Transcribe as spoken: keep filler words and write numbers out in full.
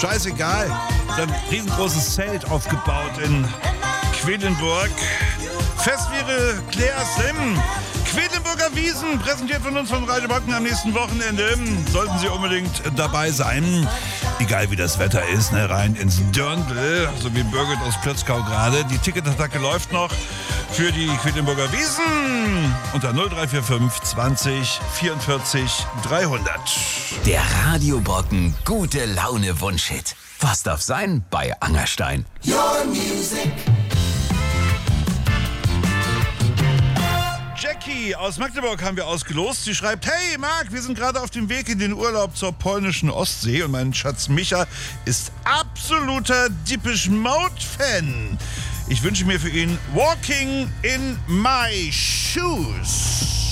scheißegal. So ein riesengroßes Zelt aufgebaut in Quedlinburg. Fest wäre Claire Sim. Quedlinburger Wiesen, präsentiert von uns von Radio Brocken am nächsten Wochenende. Sollten Sie unbedingt dabei sein. Egal wie das Wetter ist, ne, rein ins Dörndl, so wie Birgit aus Plötzkau gerade. Die Ticketattacke läuft noch für die Quedlinburger Wiesen unter null drei vier fünf zwanzig vierundvierzig dreihundert. Der Radio Brocken gute Laune Wunschhit. Was darf sein bei Angerstein? Your music. Jackie aus Magdeburg haben wir ausgelost. Sie schreibt, hey Marc, wir sind gerade auf dem Weg in den Urlaub zur polnischen Ostsee und mein Schatz Micha ist absoluter Depeche Mode Fan. Ich wünsche mir für ihn Walking in My Shoes.